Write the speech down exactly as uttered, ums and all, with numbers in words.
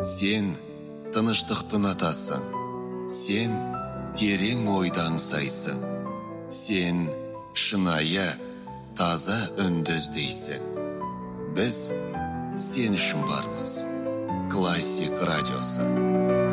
Сен тыныштықтың атасың, сен терең ойды аңсайсың, сен шынайы, таза үнді іздейсің. Біз сен үшін бармыз. Классик радиосы.